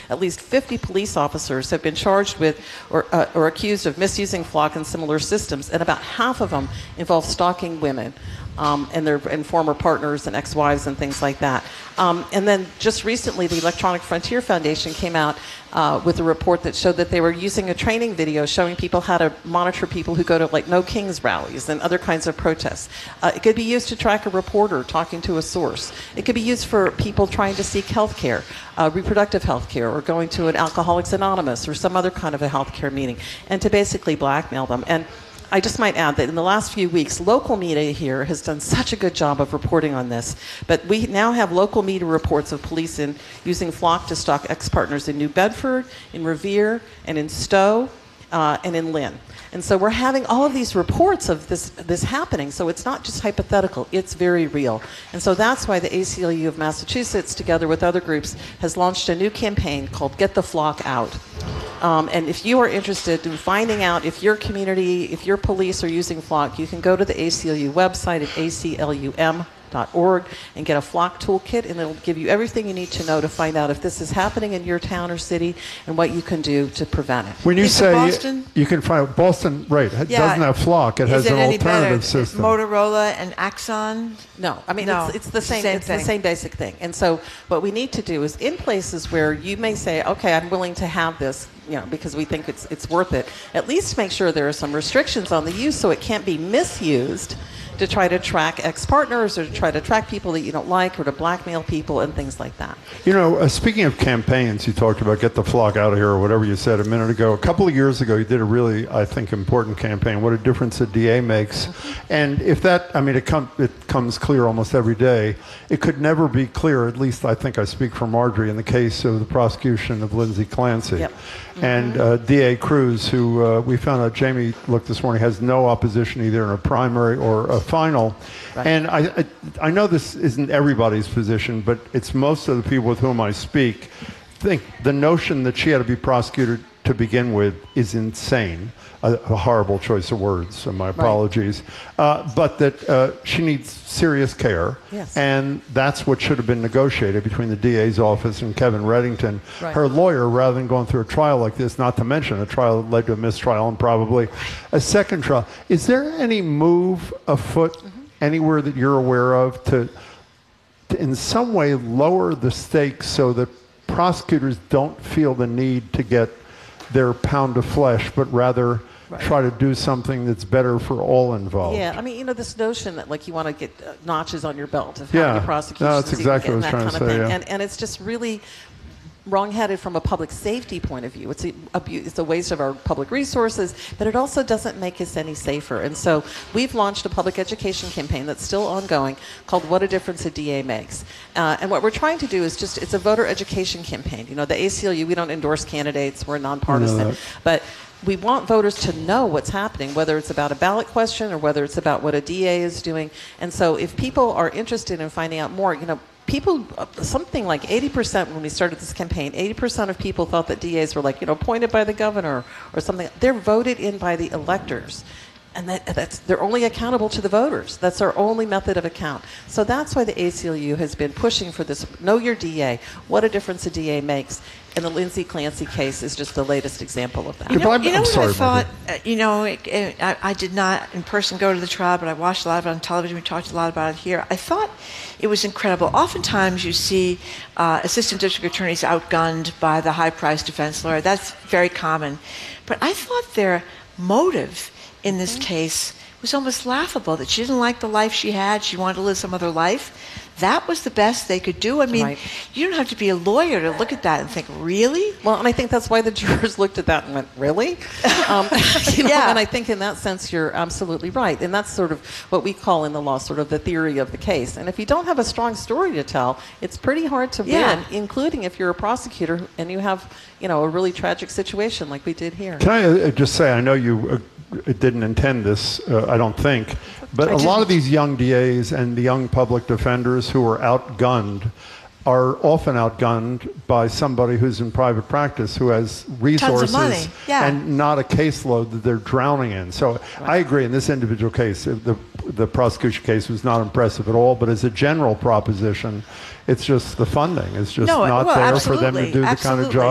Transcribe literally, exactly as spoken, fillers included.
at least fifty police officers have been charged with or, uh, or accused of misusing Flock and similar systems, and about half of them involve stalking women. Um, and their and former partners and ex-wives and things like that. Um, and then just recently, the Electronic Frontier Foundation came out uh, with a report that showed that they were using a training video showing people how to monitor people who go to like No Kings rallies and other kinds of protests. Uh, it could be used to track a reporter talking to a source. It could be used for people trying to seek health care, uh, reproductive health care, or going to an Alcoholics Anonymous or some other kind of a health care meeting, and to basically blackmail them. And I just might add that in the last few weeks, local media here has done such a good job of reporting on this. But we now have local media reports of police in using Flock to stalk ex-partners in New Bedford, in Revere, and in Stowe, uh, and in Lynn. And so we're having all of these reports of this, this happening. So it's not just hypothetical, it's very real. And so that's why the A C L U of Massachusetts, together with other groups, has launched a new campaign called Get the Flock Out. Um, and if you are interested in finding out if your community, if your police are using Flock, you can go to the A C L U website at A C L U M dot org and get a Flock toolkit, and it'll give you everything you need to know to find out if this is happening in your town or city and what you can do to prevent it. When you is say Boston? you can find Boston, right? It Yeah. doesn't have Flock. It has Is it an any alternative better? system. Motorola and Axon? No, I mean, No, it's, it's the same, same it's thing. the same basic thing. And so what we need to do is in places where you may say, okay, I'm willing to have this, you know, because we think it's, it's worth it, at least make sure there are some restrictions on the use so it can't be misused to try to track ex-partners or to try to track people that you don't like or to blackmail people and things like that. You know, uh, speaking of campaigns, you talked about Get the Flock Out of Here or whatever you said a minute ago. A couple of years ago, you did a really, I think, important campaign, What a Difference a D A Makes. Mm-hmm. And if that, I mean, it, com- it comes clear almost every day. It could never be clear, at least I think I speak for Marjorie, in the case of the prosecution of Lindsay Clancy. Yep. Mm-hmm. And uh, D A Cruz, who uh, we found out, Jamie looked this morning, has no opposition either in a primary or a final. Right. And I, I, I know this isn't everybody's position, but it's most of the people with whom I speak think the notion that she had to be prosecuted to begin with is insane. A, a horrible choice of words, so my apologies. Right. Uh, but that uh, she needs serious care. Yes. And that's what should have been negotiated between the D A's office and Kevin Reddington, right. her lawyer, rather than going through a trial like this, not to mention a trial that led to a mistrial and probably a second trial. Is there any move afoot mm-hmm. anywhere that you're aware of to, to in some way lower the stakes so that prosecutors don't feel the need to get their pound of flesh, but rather right. try to do something that's better for all involved? Yeah, I mean, you know, this notion that like you want to get uh, notches on your belt of yeah. how many prosecutions no, that's exactly you what get I was and that trying kind to of say. thing. Yeah. And, and it's just really wrong-headed from a public safety point of view. It's a, abu- it's a waste of our public resources, but it also doesn't make us any safer. And so we've launched a public education campaign that's still ongoing called What a Difference a D A Makes. Uh, and what we're trying to do is just, it's a voter education campaign. You know, the A C L U, we don't endorse candidates, we're nonpartisan, but we want voters to know what's happening, whether it's about a ballot question or whether it's about what a D A is doing. And so if people are interested in finding out more, you know, people, something like eighty percent when we started this campaign, eighty percent of people thought that D As were like, you know, appointed by the governor or something. They're voted in by the electors. And that, that's, they're only accountable to the voters. That's our only method of account. So that's why the A C L U has been pushing for this, know your D A, what a difference a D A makes. And the Lindsay Clancy case is just the latest example of that. You know, I'm, you know I'm what sorry, I thought? Uh, you know, it, it, I, I did not in person go to the trial, but I watched a lot of it on television. We talked a lot about it here. I thought it was incredible. Oftentimes you see uh, assistant district attorneys outgunned by the high-priced defense lawyer. That's very common. But I thought their motive in this mm-hmm. case was almost laughable, that she didn't like the life she had. She wanted to live some other life. That was the best they could do. I mean, right. you don't have to be a lawyer to look at that and think, really? Well, and I think that's why the jurors looked at that and went, really? Um, you know, yeah. And I think in that sense, you're absolutely right. And that's sort of what we call in the law sort of the theory of the case. And if you don't have a strong story to tell, it's pretty hard to yeah. win, including if you're a prosecutor and you have, you know, a really tragic situation like we did here. Can I uh, just say, I know you uh, didn't intend this, uh, I don't think, but a lot of these young D As and the young public defenders who are outgunned are often outgunned by somebody who's in private practice who has resources Tons of money. Yeah. and not a caseload that they're drowning in. So right. I agree in this individual case, the, the prosecution case was not impressive at all, but as a general proposition, it's just the funding is just no, not well, there absolutely. for them to do the absolutely. kind of job